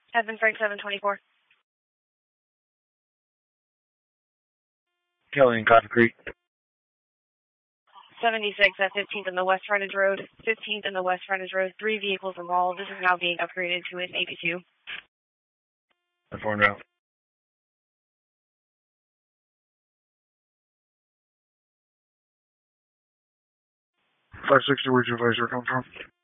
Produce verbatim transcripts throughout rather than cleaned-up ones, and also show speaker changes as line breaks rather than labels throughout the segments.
Evan Frank seven twenty-four.
Kelly in Cotton Creek.
seventy-six at fifteenth in the West Frontage Road. fifteenth in the West Frontage Road. Three vehicles involved. This is now being upgraded to an eighty-two.
Informed out. five sixty, where'd your laser come from?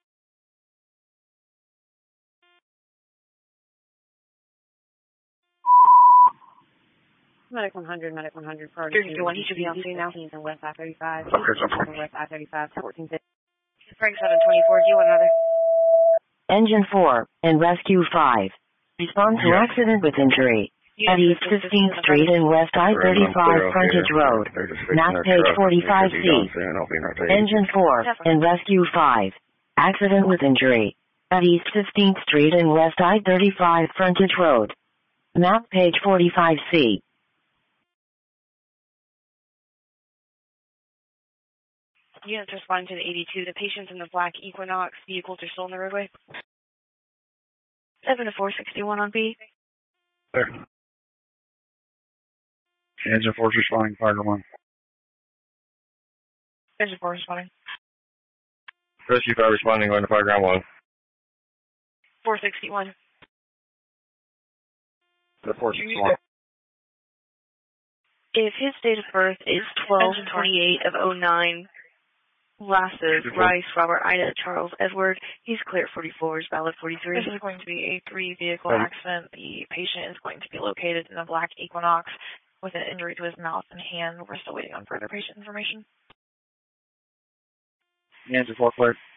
Medic one hundred, Medic one hundred. thirty-one, he should be on scene now.
fifteenth and West I thirty-five.
Okay, so far.
West I thirty-five, fourteen fifty.
Frank seven twenty-four, do you want another?
Engine four and Rescue five. Respond to
Yes.
accident with injury.
Yes,
At East
this is
fifteenth
the
Street and West I thirty-five
Clear
Frontage
here.
Road.
They're just fixing
Map
their
page
truck.
forty-five
They should
C.
be gone soon. I'll be right there.
Engine four and Rescue five. Accident with injury. At East fifteenth Street and West I thirty-five Frontage Road. Map page forty-five C.
Units responding to the eighty-two. The patients in the black Equinox vehicles are still on the roadway. seven to four sixty-one on B.
There. Engine force responding, fire one.
Engine four responding.
Rescue five responding, going to fire ground one.
four sixty-one.
The four sixty-one.
If his date of birth is twelve twenty-eight of oh nine, Lasses, Rice, Robert, Ida, Charles, Edward, he's clear at forty-four, is valid forty-three.
This is going to be a three-vehicle
Right.
accident. The patient is going to be located in a black Equinox with an injury to his mouth and hand. We're still waiting on further patient information.
Engine four clear.